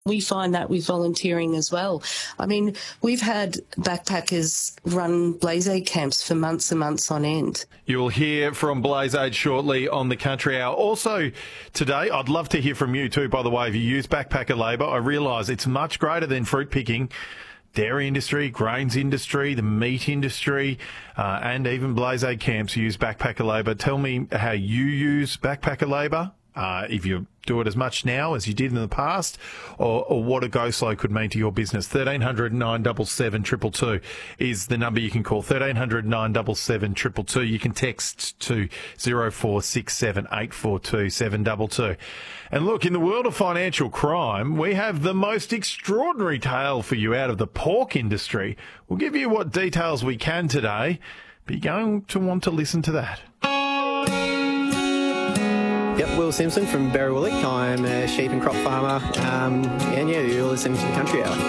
We find that with volunteering as well. I mean, we've had backpackers run Blaze Aid camps for months and months on end. You'll hear from Blaze Aid shortly on the Country Hour. Also today, I'd love to hear from you too, by the way, if you use backpacker labour. I realise it's much greater than fruit picking. Dairy industry, grains industry, the meat industry, and even Blaze Aid camps use backpacker labour. Tell me how you use backpacker labour. If you do it as much now as you did in the past, or what a go slow could mean to your business. 1300 977 222 is the number you can call. 1300 977 222. You can text to 0467 842 722. And look, in the world of financial crime, we have the most extraordinary tale for you out of the pork industry. We'll give you what details we can today, but you're going to want to listen to that. Yep, Will Simpson from Berrywillick. I'm a sheep and crop farmer, and yeah, you're listening to the Country Hour.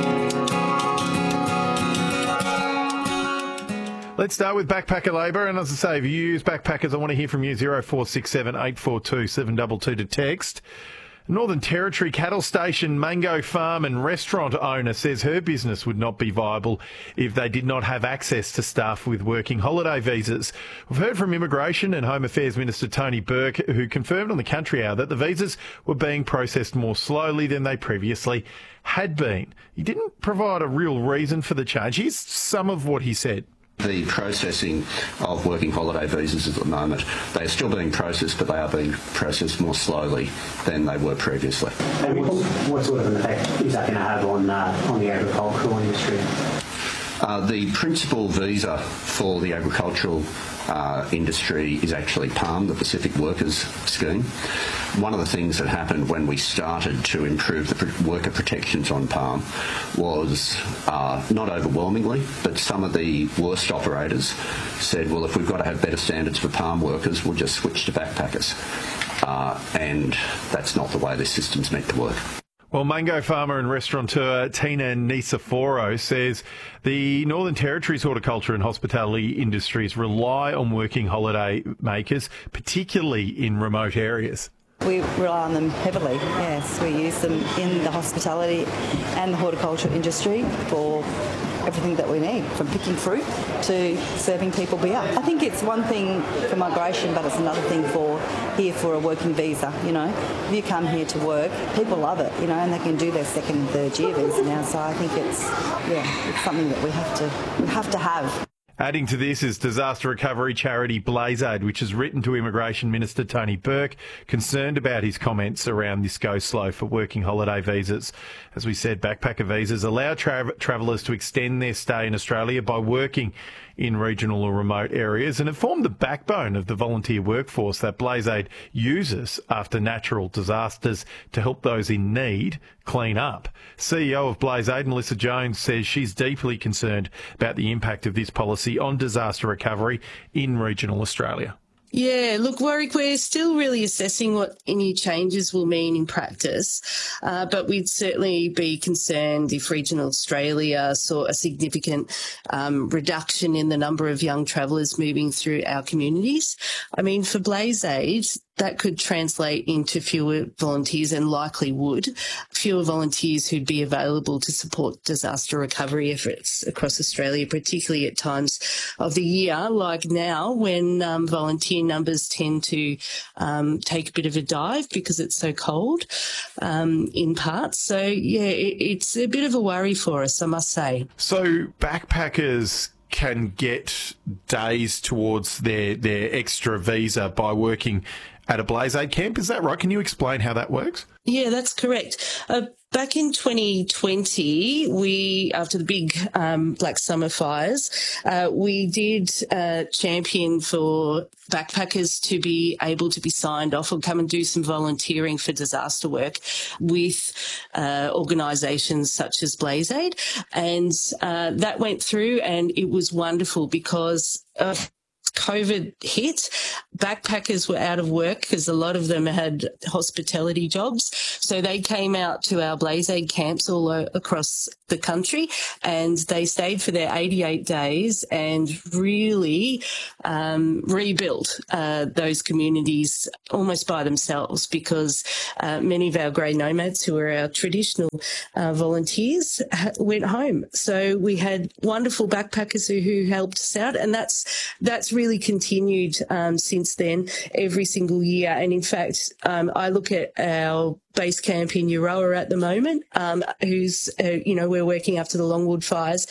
Let's start with backpacker labour, and as I say, if you use backpackers, I want to hear from you. 0467 842 722 to text. Northern Territory cattle station, Mango Farm and restaurant owner says her business would not be viable if they did not have access to staff with working holiday visas. We've heard from Immigration and Home Affairs Minister Tony Burke, who confirmed on the Country Hour that the visas were being processed more slowly than they previously had been. He didn't provide a real reason for the change. Here's some of what he said. The processing of working holiday visas at the moment, they are still being processed, but they are being processed more slowly than they were previously. And what sort of an effect is that going to have on the agricultural industry? The principal visa for the agricultural industry is actually PALM, the Pacific Workers Scheme. One of the things that happened when we started to improve the worker protections on PALM was, not overwhelmingly, but some of the worst operators said, well, if we've got to have better standards for PALM workers, we'll just switch to backpackers. And that's not the way this system's meant to work. Well, mango farmer and restaurateur Tina Nisaforo says the Northern Territory's horticulture and hospitality industries rely on working holiday makers, particularly in remote areas. We rely on them heavily, yes. We use them in the hospitality and the horticulture industry for everything that we need, from picking fruit to serving people beer. I think it's one thing for migration, but it's another thing for here for a working visa, you know. If you come here to work, people love it, you know, and they can do their second and third year visa now, so I think it's something that we have to have. Adding to this is disaster recovery charity Blaze Aid, which has written to Immigration Minister Tony Burke, concerned about his comments around this go slow for working holiday visas. As we said, backpacker visas allow travellers to extend their stay in Australia by working in regional or remote areas, and it formed the backbone of the volunteer workforce that Blaze Aid uses after natural disasters to help those in need clean up. CEO of Blaze Aid, Melissa Jones, says she's deeply concerned about the impact of this policy on disaster recovery in regional Australia. Yeah, look, Warwick, we're still really assessing what any changes will mean in practice, but we'd certainly be concerned if regional Australia saw a significant reduction in the number of young travellers moving through our communities. I mean, for Blaze Aid, that could translate into fewer volunteers and likely would. Fewer volunteers who'd be available to support disaster recovery efforts across Australia, particularly at times of the year like now when volunteer numbers tend to take a bit of a dive because it's so cold in parts. So, yeah, it's a bit of a worry for us, I must say. So backpackers can get days towards their extra visa by working at a Blaze Aid camp. Is that right? Can you explain how that works? Yeah, that's correct. Back in 2020, after the big Black Summer fires, we did champion for backpackers to be able to be signed off or come and do some volunteering for disaster work with organisations such as Blaze Aid. And that went through, and it was wonderful because COVID hit, backpackers were out of work because a lot of them had hospitality jobs. So they came out to our Blaze Aid camps all across the country, and they stayed for their 88 days and really rebuilt those communities almost by themselves, because many of our grey nomads, who are our traditional volunteers, went home. So we had wonderful backpackers who helped us out, and that's really continued since then, every single year. And in fact, I look at our base camp in Euroa at the moment, who's, we're working after the Longwood fires.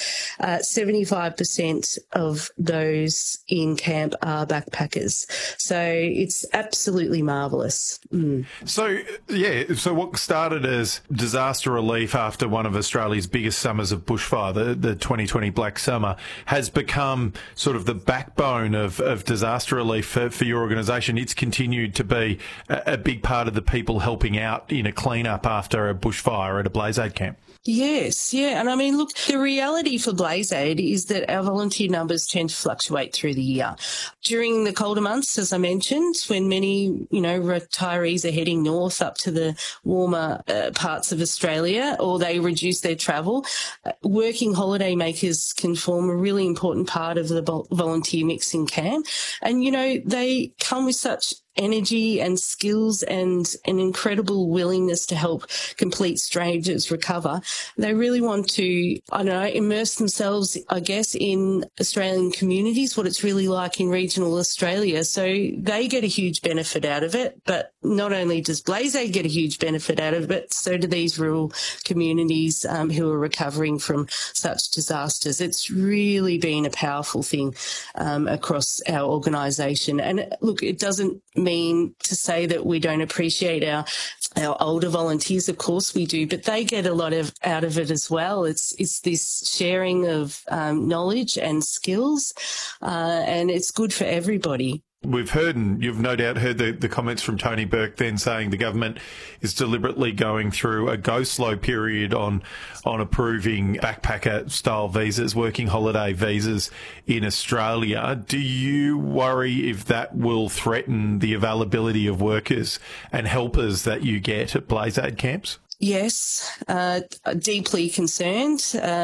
75% of those in camp are backpackers. So it's absolutely marvellous. So what started as disaster relief after one of Australia's biggest summers of bushfire, the 2020 Black Summer, has become sort of the backbone of disaster relief for your organisation. It's continued to be a big part of the people helping out in a clean-up after a bushfire at a Blaze Aid camp. Yes, yeah. And I mean, look, the reality for Blaze Aid is that our volunteer numbers tend to fluctuate through the year. During the colder months, as I mentioned, when many, retirees are heading north up to the warmer parts of Australia, or they reduce their travel, working holiday makers can form a really important part of the volunteer mix in camp. And, they come with such energy and skills and an incredible willingness to help complete strangers recover. They really want to, immerse themselves, I guess, in Australian communities, what it's really like in regional Australia. So they get a huge benefit out of it. But not only does Blaze Aid get a huge benefit out of it, so do these rural communities who are recovering from such disasters. It's really been a powerful thing across our organisation. And look, it doesn't mean to say that we don't appreciate our older volunteers. Of course we do, but they get a lot out of it as well. It's this sharing of knowledge and skills, and it's good for everybody. We've heard, and you've no doubt heard the comments from Tony Burke then saying the government is deliberately going through a go-slow period on approving backpacker-style visas, working holiday visas in Australia. Do you worry if that will threaten the availability of workers and helpers that you get at Blaze Aid camps? Yes, deeply concerned.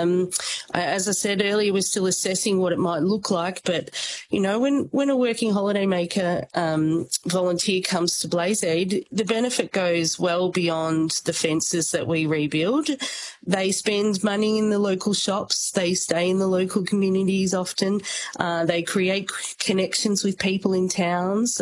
As I said earlier, we're still assessing what it might look like. But, when a working holiday maker volunteer comes to Blaze Aid, the benefit goes well beyond the fences that we rebuild. They spend money in the local shops. They stay in the local communities often. They create connections with people in towns.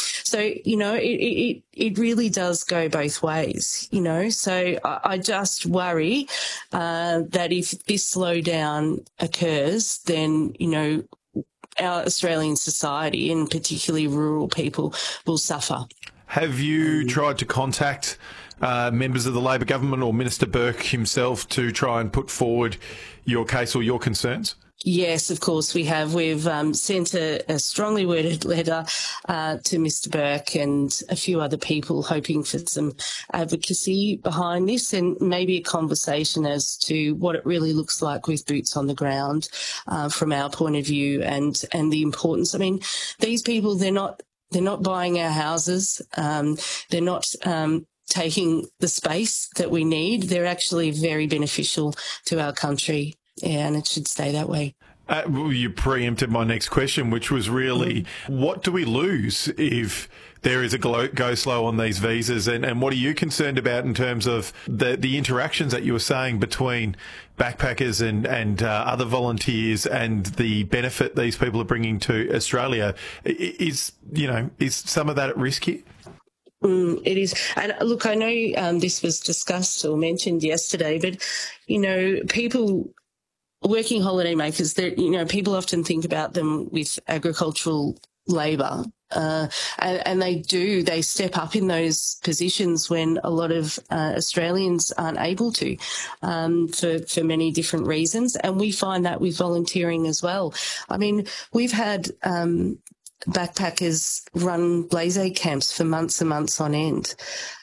It really does go both ways, So I just worry that if this slowdown occurs, then, our Australian society, and particularly rural people, will suffer. Have you tried to contact members of the Labor government or Minister Burke himself to try and put forward your case or your concerns? Yes, of course we have. We've sent a strongly worded letter to Mr Burke and a few other people, hoping for some advocacy behind this and maybe a conversation as to what it really looks like with boots on the ground from our point of view, and the importance. I mean, these people, they're not buying our houses. They're not taking the space that we need. They're actually very beneficial to our country. Yeah, and it should stay that way. You preempted my next question, which was really, what do we lose if there is a go slow on these visas? And what are you concerned about in terms of the interactions that you were saying between backpackers and other volunteers and the benefit these people are bringing to Australia? Is some of that at risk here? It is. And look, I know this was discussed or mentioned yesterday, but, people, working holiday makers, people often think about them with agricultural labour. And they step up in those positions when a lot of Australians aren't able to, for many different reasons. And we find that with volunteering as well. I mean, we've had backpackers run Blaze Aid camps for months and months on end.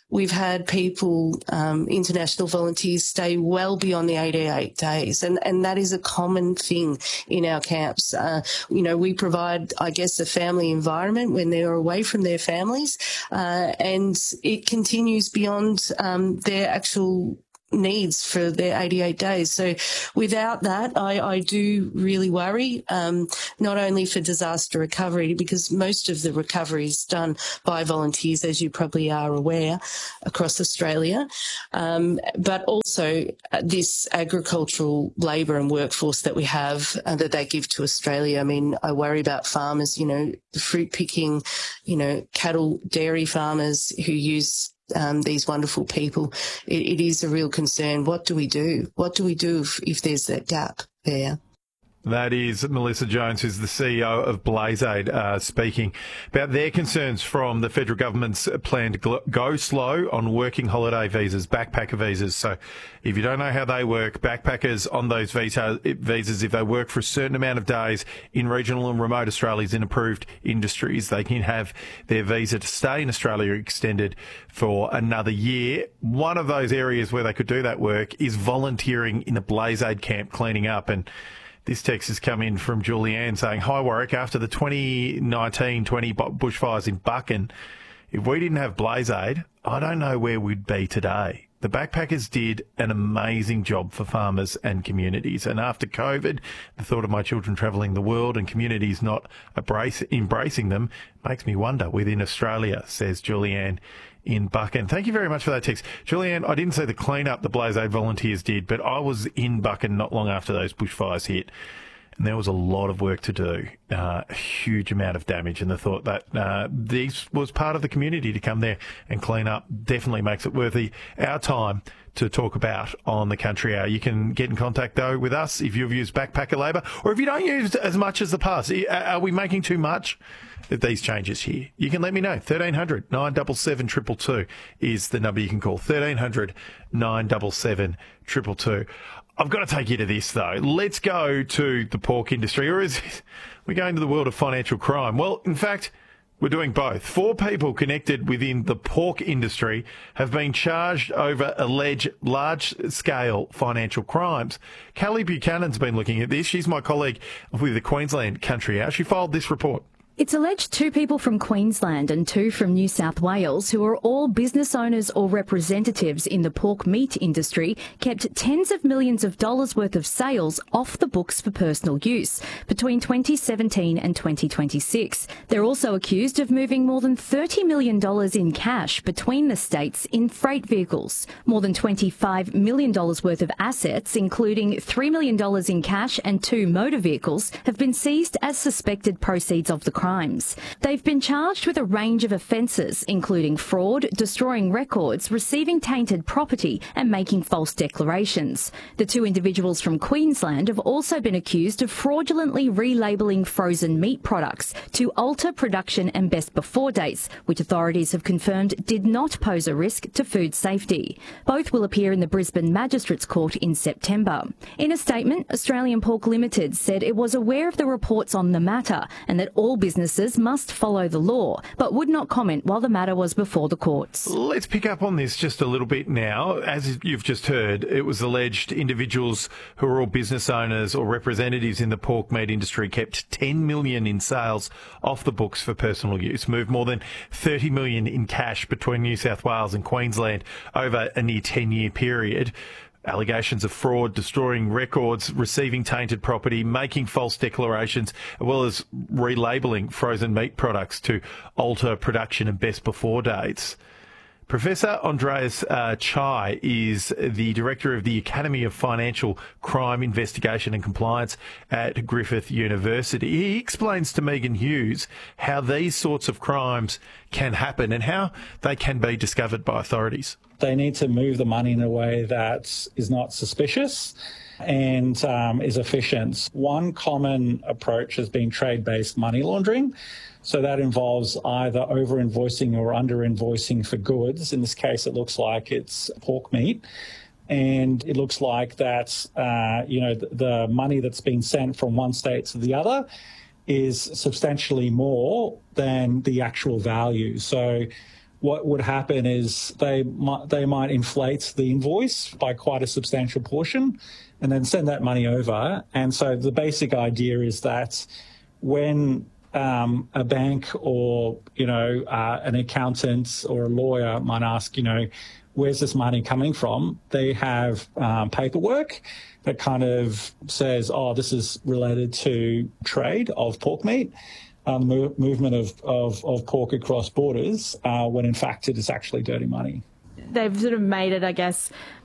we've had people, international volunteers, stay well beyond the 88 days. And that is a common thing in our camps. We provide, I guess, a family environment when they're away from their families, and it continues beyond their actual needs for their 88 days. So without that, I do really worry, not only for disaster recovery, because most of the recovery is done by volunteers, as you probably are aware, across Australia, but also this agricultural labour and workforce that we have that they give to Australia. I mean, I worry about farmers, the fruit picking, cattle, dairy farmers who use these wonderful people. It is a real concern. What do we do? What do we do if there's that gap there? That is Melissa Jones, who's the CEO of BlazeAid, speaking about their concerns from the federal government's plan to go slow on working holiday visas, backpacker visas. So if you don't know how they work, backpackers on those visas, if they work for a certain amount of days in regional and remote Australia's in approved industries, they can have their visa to stay in Australia extended for another year. One of those areas where they could do that work is volunteering in a BlazeAid camp cleaning up. And this text has come in from Julianne saying, "Hi Warwick, after the 2019-20 bushfires in Buchan, if we didn't have BlazeAid, I don't know where we'd be today. The backpackers did an amazing job for farmers and communities. And after COVID, the thought of my children travelling the world and communities not embracing them makes me wonder within Australia," says Julianne in Buchan. Thank you very much for that text. Julianne, I didn't see the clean-up the BlazeAid volunteers did, but I was in Buchan not long after those bushfires hit, and there was a lot of work to do, a huge amount of damage, and the thought that this was part of the community to come there and clean up definitely makes it worthy our time to talk about on the Country Hour. You can get in contact, though, with us if you've used backpacker labour, or if you don't use as much as the past. Are we making too much of these changes here? You can let me know. 1300 977 222 is the number you can call. 1300 977 222. I've got to take you to this, though. Let's go to the pork industry, or is we going to the world of financial crime? Well, in fact, we're doing both. 4 people connected within the pork industry have been charged over alleged large-scale financial crimes. Kelly Buchanan's been looking at this. She's my colleague with the Queensland Country Hour. She filed this report. It's alleged 2 people from Queensland and 2 from New South Wales, who are all business owners or representatives in the pork meat industry, kept tens of millions of dollars worth of sales off the books for personal use between 2017 and 2026. They're also accused of moving more than $30 million in cash between the states in freight vehicles. More than $25 million worth of assets, including $3 million in cash and 2 motor vehicles, have been seized as suspected proceeds of the crime. They've been charged with a range of offences, including fraud, destroying records, receiving tainted property and making false declarations. The 2 individuals from Queensland have also been accused of fraudulently relabelling frozen meat products to alter production and best before dates, which authorities have confirmed did not pose a risk to food safety. Both will appear in the Brisbane Magistrates Court in September. In a statement, Australian Pork Limited said it was aware of the reports on the matter and that all businesses must follow the law, but would not comment while the matter was before the courts. Let's pick up on this just a little bit now. As you've just heard, it was alleged individuals who are all business owners or representatives in the pork meat industry kept $10 million in sales off the books for personal use, moved more than $30 million in cash between New South Wales and Queensland over a near 10-year period. Allegations of fraud, destroying records, receiving tainted property, making false declarations, as well as relabelling frozen meat products to alter production and best before dates. Professor Andreas Chai is the director of the Academy of Financial Crime Investigation and Compliance at Griffith University. He explains to Megan Hughes how these sorts of crimes can happen and how they can be discovered by authorities. They need to move the money in a way that is not suspicious and is efficient. One common approach has been trade-based money laundering. So that involves either over-invoicing or under-invoicing for goods. In this case, it looks like it's pork meat. And it looks like that, the money that's been sent from one state to the other is substantially more than the actual value. So what would happen is they might inflate the invoice by quite a substantial portion and then send that money over. And so the basic idea is that when a bank or, an accountant or a lawyer might ask, where's this money coming from? They have paperwork that kind of says, this is related to trade of pork meat, movement of pork across borders, when in fact it is actually dirty money. They've sort of made it, I guess,